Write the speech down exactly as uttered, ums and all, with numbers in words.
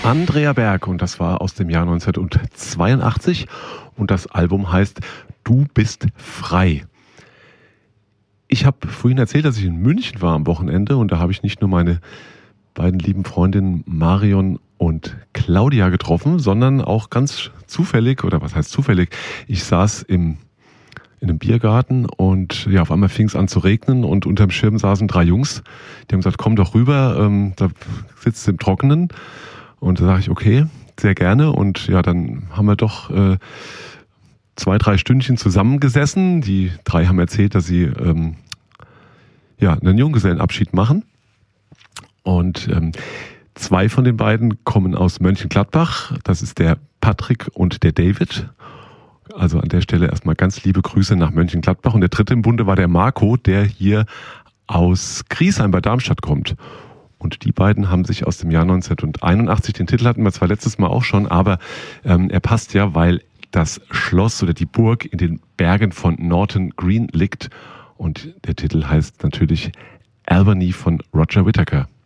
Andrea Berg und das war aus dem Jahr neunzehnhundertzweiundachtzig und das Album heißt Du bist frei. Ich habe vorhin erzählt, dass ich in München war am Wochenende und da habe ich nicht nur meine beiden lieben Freundinnen Marion und Claudia getroffen, sondern auch ganz zufällig, oder was heißt zufällig, ich saß im, in einem Biergarten und ja, auf einmal fing es an zu regnen und unterm Schirm saßen drei Jungs, die haben gesagt, komm doch rüber, ähm, da sitzt im Trockenen. Und da sage ich, okay, sehr gerne. Und ja, dann haben wir doch äh, zwei, drei Stündchen zusammengesessen. Die drei haben erzählt, dass sie ähm, ja, einen Junggesellenabschied machen. Und ähm, zwei von den beiden kommen aus Mönchengladbach. Das ist der Patrick und der David. Also an der Stelle erstmal ganz liebe Grüße nach Mönchengladbach. Und der dritte im Bunde war der Marco, der hier aus Griesheim bei Darmstadt kommt. Und die beiden haben sich aus dem Jahr neunzehnhunderteinundachtzig, den Titel hatten wir zwar letztes Mal auch schon, aber ähm, er passt ja, weil das Schloss oder die Burg in den Bergen von Norton Green liegt. Und der Titel heißt natürlich Albany von Roger Whittaker.